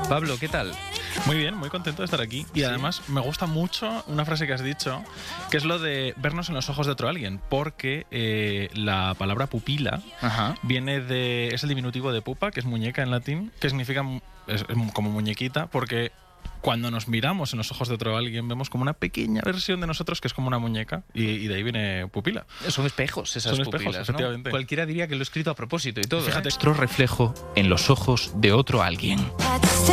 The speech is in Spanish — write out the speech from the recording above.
Pablo, ¿qué tal? Muy bien, muy contento de estar aquí. Y además me gusta mucho una frase que has dicho, que es lo de vernos en los ojos de otro alguien, porque la palabra pupila es el diminutivo de pupa, que es muñeca en latín, que significa es como muñequita, porque cuando nos miramos en los ojos de otro alguien vemos como una pequeña versión de nosotros que es como una muñeca y de ahí viene pupila. Son espejos esas Son pupilas, espejos, ¿no? efectivamente. Cualquiera diría que lo he escrito a propósito y todo. Fíjate. Nuestro reflejo en los ojos de otro alguien.